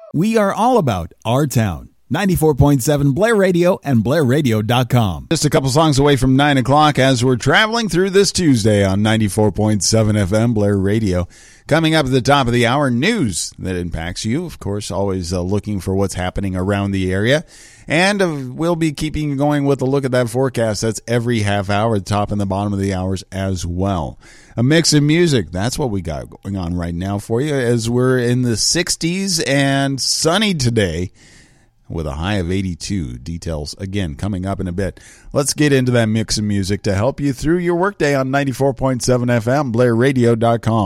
We are all about our town. 94.7 Blair Radio and BlairRadio.com. Just a couple songs away from 9 o'clock as we're traveling through this Tuesday on 94.7 FM Blair Radio. Coming up at the top of the hour, news that impacts you. Of course, always looking for what's happening around the area. And we'll be keeping going with a look at that forecast. That's every half hour, the top and the bottom of the hours as well. A mix of music. That's what we got going on right now for you as we're in the 60s and sunny today with a high of 82. Details, again, coming up in a bit. Let's get into that mix of music to help you through your workday on 94.7 FM, BlairRadio.com.